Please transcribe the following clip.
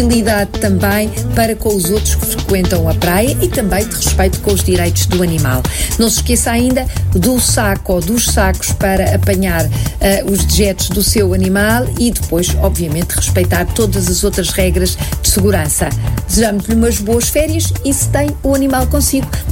também para com os outros que frequentam a praia e também de respeito com os direitos do animal. Não se esqueça ainda do saco ou dos sacos para apanhar os dejetos do seu animal e depois, obviamente, respeitar todas as outras regras de segurança. Desejamos-lhe umas boas férias e se tem o animal consigo,